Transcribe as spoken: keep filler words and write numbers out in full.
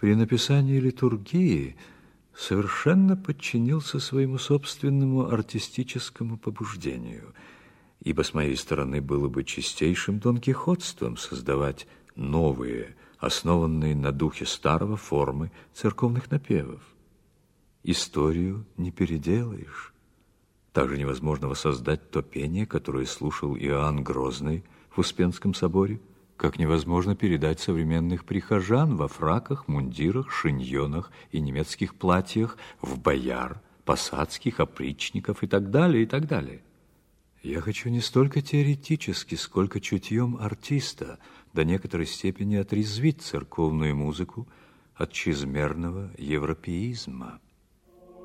при написании литургии совершенно подчинился своему собственному артистическому побуждению, ибо с моей стороны было бы чистейшим донкихотством создавать новые, основанные на духе старого формы церковных напевов. Историю не переделаешь. Также невозможно воссоздать то пение, которое слушал Иоанн Грозный в Успенском соборе, как невозможно передать современных прихожан во фраках, мундирах, шиньонах и немецких платьях, в бояр, посадских, опричников и так далее, и так далее. Я хочу не столько теоретически, сколько чутьем артиста до некоторой степени отрезвить церковную музыку от чрезмерного европеизма.